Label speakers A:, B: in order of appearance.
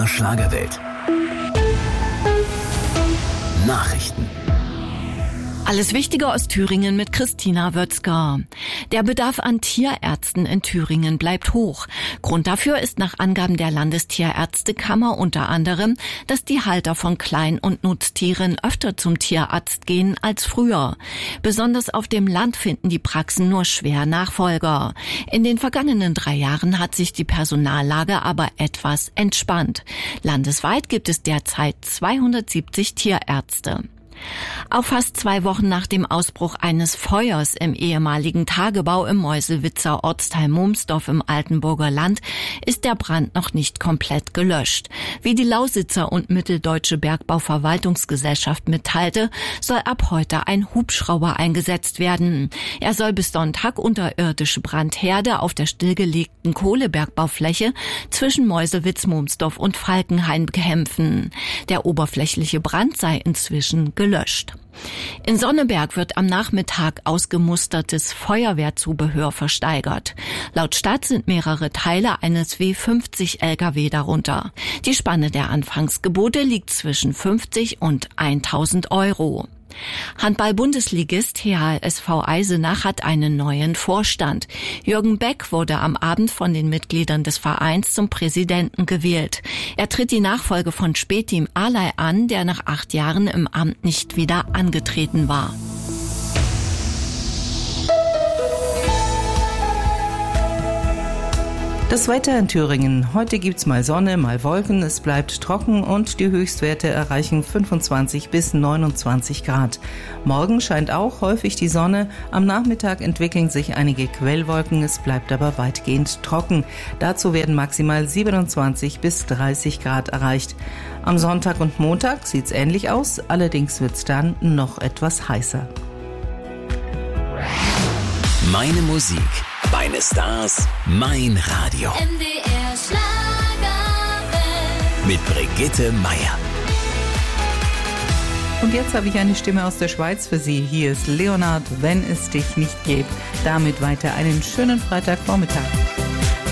A: Schlagerwelt. Nachrichten.
B: Alles Wichtige aus Thüringen mit Christina Wötzger. Der Bedarf an Tierärzten in Thüringen bleibt hoch. Grund dafür ist nach Angaben der Landestierärztekammer unter anderem, dass die Halter von Klein- und Nutztieren öfter zum Tierarzt gehen als früher. Besonders auf dem Land finden die Praxen nur schwer Nachfolger. In den vergangenen 3 Jahren hat sich die Personallage aber etwas entspannt. Landesweit gibt es derzeit 270 Tierärzte. Auch fast 2 Wochen nach dem Ausbruch eines Feuers im ehemaligen Tagebau im Meuselwitzer Ortsteil Mumsdorf im Altenburger Land ist der Brand noch nicht komplett gelöscht. Wie die Lausitzer und Mitteldeutsche Bergbauverwaltungsgesellschaft mitteilte, soll ab heute ein Hubschrauber eingesetzt werden. Er soll bis Sonntag unterirdische Brandherde auf der stillgelegten Kohlebergbaufläche zwischen Meuselwitz, Mumsdorf und Falkenhain bekämpfen. Der oberflächliche Brand sei inzwischen gelöscht. In Sonneberg wird am Nachmittag ausgemustertes Feuerwehrzubehör versteigert. Laut Stadt sind mehrere Teile eines W50 LKW darunter. Die Spanne der Anfangsgebote liegt zwischen 50 und 1.000 Euro. Handball-Bundesligist HHSV Eisenach hat einen neuen Vorstand. Jürgen Beck wurde am Abend von den Mitgliedern des Vereins zum Präsidenten gewählt. Er tritt die Nachfolge von Spätim Alay an, der nach 8 Jahren im Amt nicht wieder angetreten war.
C: Das Wetter in Thüringen. Heute gibt's mal Sonne, mal Wolken. Es bleibt trocken und die Höchstwerte erreichen 25 bis 29 Grad. Morgen scheint auch häufig die Sonne. Am Nachmittag entwickeln sich einige Quellwolken. Es bleibt aber weitgehend trocken. Dazu werden maximal 27 bis 30 Grad erreicht. Am Sonntag und Montag sieht's ähnlich aus. Allerdings wird's dann noch etwas heißer.
A: Meine Musik, meine Stars, mein Radio.
D: MDR Schlagerwelt.
A: Mit Brigitte Meier.
C: Und jetzt habe ich eine Stimme aus der Schweiz für Sie. Hier ist Leonard, wenn es dich nicht gäbe. Damit weiter einen schönen Freitagvormittag.